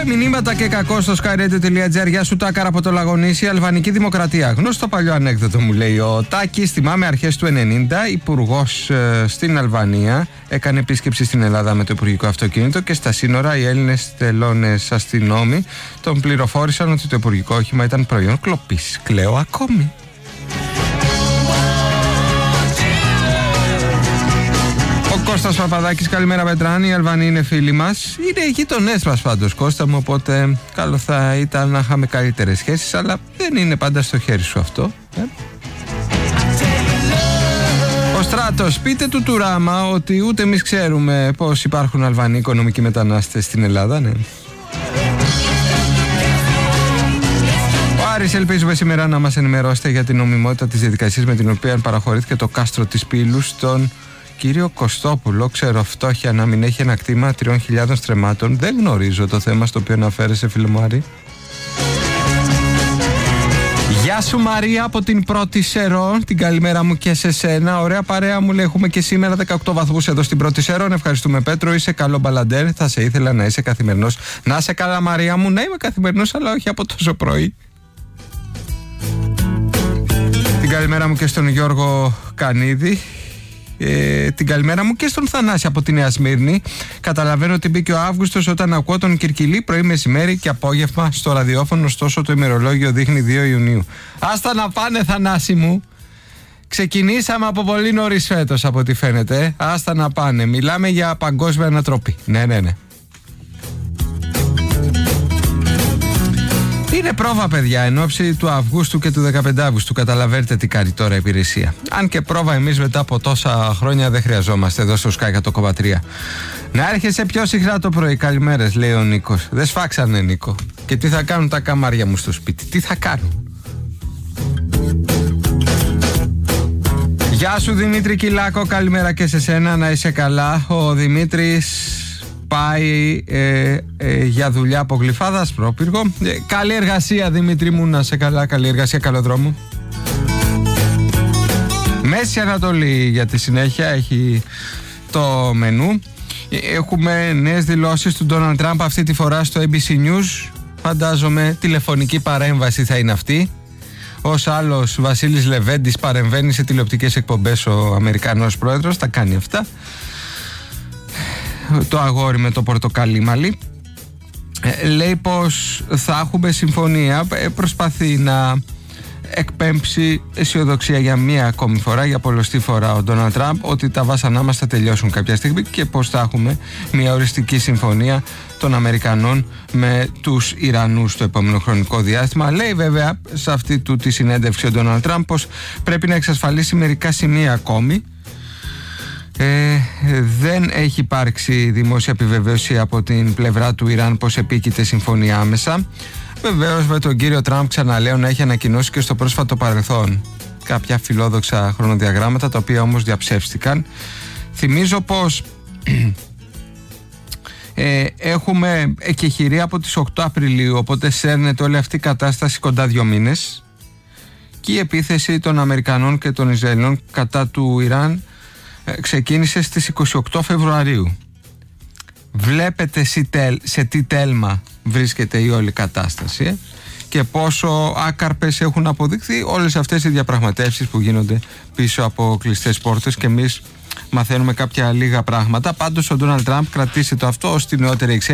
Μηνύματα και κακό στο skyradio.gr. Γεια σου, Τάκαρα από το Λαγονίσι, Αλβανική Δημοκρατία. Γνωστό παλιό ανέκδοτο, μου λέει ο Τάκης. Θυμάμαι αρχές του 90, υπουργός στην Αλβανία έκανε επίσκεψη στην Ελλάδα με το υπουργικό αυτοκίνητο και στα σύνορα οι Έλληνες τελώνες αστυνόμοι τον πληροφόρησαν ότι το υπουργικό όχημα ήταν προϊόν κλοπής. Κλαίω ακόμη. Κώστας Παπαδάκης, καλημέρα Πετράνη. Οι Αλβανοί είναι φίλοι μας. Είναι γείτονές μας πάντως, Κώστα μου. Οπότε καλό θα ήταν να είχαμε καλύτερες σχέσεις, αλλά δεν είναι πάντα στο χέρι σου αυτό. Ο Στράτος, πείτε του Τουράμα ότι ούτε εμείς ξέρουμε πως υπάρχουν Αλβανοί οικονομικοί μετανάστες στην Ελλάδα, ναι. Ο Άρης, ελπίζουμε σήμερα να μας ενημερώσετε για την νομιμότητα της διαδικασίας με την οποία παραχωρήθηκε το κάστρο της Πύλου στον κύριο Κωστόπουλο. Ξέρω φτώχεια να μην έχει ένα κτήμα 3.000 στρεμμάτων. Δεν γνωρίζω το θέμα στο οποίο αναφέρεσαι, φίλε μου Άρη. Γεια σου Μαρία από την Πρώτη Σερών. Την καλημέρα μου και σε σένα. Ωραία παρέα μου λέει, έχουμε και σήμερα 18 βαθμούς εδώ στην Πρώτη Σερών. Ευχαριστούμε Πέτρο, είσαι καλό μπαλαντέρ. Θα σε ήθελα να είσαι καθημερινός. Να είσαι καλά Μαρία μου, να είμαι καθημερινός αλλά όχι από τόσο πρωί. Την καλημέρα μου και στον Γιώργο Κανίδη. Την καλημέρα μου και στον Θανάση από τη Νέα Σμύρνη. Καταλαβαίνω ότι μπήκε ο Αύγουστος όταν ακούω τον Κυρκυλή πρωί, μεσημέρι και απόγευμα στο ραδιόφωνο, ωστόσο το ημερολόγιο δείχνει 2 Ιουνίου. Άστα να πάνε Θανάση μου. Ξεκινήσαμε από πολύ νωρίς φέτος από ό,τι φαίνεται. Άστα να πάνε. Μιλάμε για παγκόσμια ανατροπή. Ναι. Είναι πρόβα, παιδιά, εν ώψη του Αυγούστου και του 15 Αυγούστου. Καταλαβαίνετε τι κάνει τώρα η υπηρεσία. Αν και πρόβα εμείς μετά από τόσα χρόνια δεν χρειαζόμαστε εδώ στο Sky 100,3. Να έρχεσαι πιο συχνά το πρωί. Καλημέρες, λέει ο Νίκος. Δεν σφάξανε, Νίκο. Και τι θα κάνουν τα καμάρια μου στο σπίτι, τι θα κάνουν. Γεια σου Δημήτρη Κυλάκο, καλημέρα και σε σένα, να είσαι καλά. Ο Δημήτρης πάει για δουλειά από Γλυφάδα, Ασπρόπυργο. Καλή εργασία Δημήτρη μου, να σε καλά, καλή εργασία, καλό δρόμο. Μέση Ανατολή για τη συνέχεια έχει το μενού. Έχουμε νέες δηλώσεις του Ντόναλντ Τραμπ αυτή τη φορά στο ABC News. Φαντάζομαι τηλεφωνική παρέμβαση θα είναι αυτή. Ως άλλος Βασίλης Λεβέντης παρεμβαίνει σε τηλεοπτικές εκπομπές ο Αμερικανός πρόεδρος, τα κάνει αυτά. Το αγόρι με το πορτοκαλί μαλλί λέει πως θα έχουμε συμφωνία. Προσπαθεί να εκπέμψει αισιοδοξία για μία ακόμη φορά, για πολλοστή φορά ο Ντόναλντ Τραμπ, ότι τα βάσανά μας θα τελειώσουν κάποια στιγμή και πως θα έχουμε μία οριστική συμφωνία των Αμερικανών με τους Ιρανούς στο επόμενο χρονικό διάστημα. Λέει βέβαια σε αυτή του τη συνέντευξη ο Ντόναλντ Τραμπ πως πρέπει να εξασφαλίσει μερικά σημεία ακόμη. Δεν έχει υπάρξει δημόσια επιβεβαίωση από την πλευρά του Ιράν πως επίκειται συμφωνία άμεσα. Βεβαίως με τον κύριο Τραμπ, ξαναλέω, να έχει ανακοινώσει και στο πρόσφατο παρελθόν κάποια φιλόδοξα χρονοδιαγράμματα, τα οποία όμως διαψεύστηκαν. Θυμίζω πως έχουμε εκεχηρία από τις 8 Απριλίου, οπότε σέρνεται όλη αυτή η κατάσταση κοντά 2 μήνες και η επίθεση των Αμερικανών και των Ισραηλινών κατά του Ιράν ξεκίνησε στις 28 Φεβρουαρίου. Βλέπετε σε τι τέλμα βρίσκεται η όλη κατάσταση και πόσο άκαρπες έχουν αποδειχθεί όλες αυτές οι διαπραγματεύσεις που γίνονται πίσω από κλειστές πόρτες και εμείς μαθαίνουμε κάποια λίγα πράγματα. Πάντως ο Ντόναλντ Τραμπ, κρατήστε το αυτό ως τη νεότερη εξέλιξη.